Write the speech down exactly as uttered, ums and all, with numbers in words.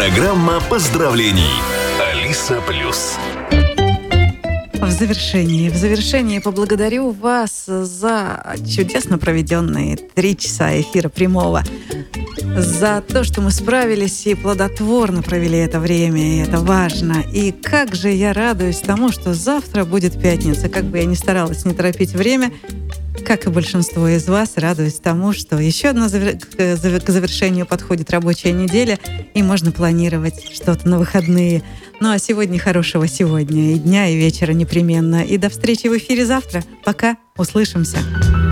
Программа поздравлений. Алиса Плюс. В завершении, в завершении поблагодарю вас за чудесно проведенные три часа эфира прямого, за то, что мы справились и плодотворно провели это время, и это важно. И как же я радуюсь тому, что завтра будет пятница. Как бы я ни старалась не торопить время, как и большинство из вас, радуюсь тому, что еще одна завер... к завершению подходит рабочая неделя, и можно планировать что-то на выходные. Ну а сегодня хорошего сегодня, и дня, и вечера непременно. И до встречи в эфире завтра. Пока, услышимся.